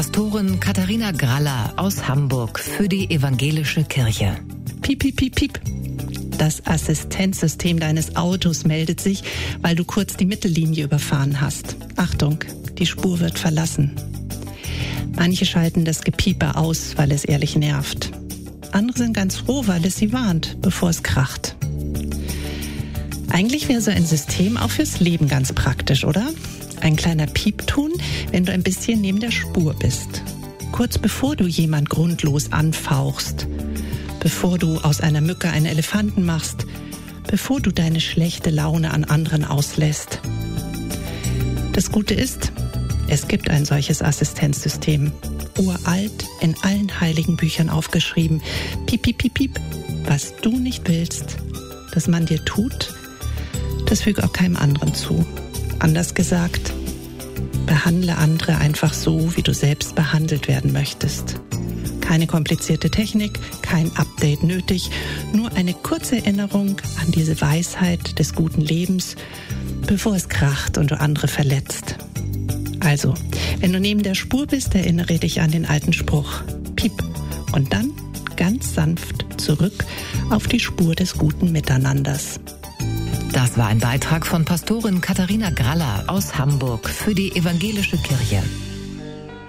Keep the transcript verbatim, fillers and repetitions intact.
Pastorin Katharina Graller aus Hamburg für die Evangelische Kirche. Piep, piep, piep, piep. Das Assistenzsystem deines Autos meldet sich, weil du kurz die Mittellinie überfahren hast. Achtung, die Spur wird verlassen. Manche schalten das Gepieper aus, weil es ehrlich nervt. Andere sind ganz froh, weil es sie warnt, bevor es kracht. Eigentlich wäre so ein System auch fürs Leben ganz praktisch, oder? Ein kleiner Piepton, wenn du ein bisschen neben der Spur bist. Kurz bevor du jemand grundlos anfauchst. Bevor du aus einer Mücke einen Elefanten machst. Bevor du deine schlechte Laune an anderen auslässt. Das Gute ist, es gibt ein solches Assistenzsystem. Uralt, in allen heiligen Büchern aufgeschrieben. Piep, piep, piep, piep. Was du nicht willst, dass man dir tut, das füge auch keinem anderen zu. Anders gesagt, behandle andere einfach so, wie du selbst behandelt werden möchtest. Keine komplizierte Technik, kein Update nötig, nur eine kurze Erinnerung an diese Weisheit des guten Lebens, bevor es kracht und du andere verletzt. Also, wenn du neben der Spur bist, erinnere dich an den alten Spruch. Piep. Und dann ganz sanft zurück auf die Spur des guten Miteinanders. Das war ein Beitrag von Pastorin Katharina Graller aus Hamburg für die Evangelische Kirche.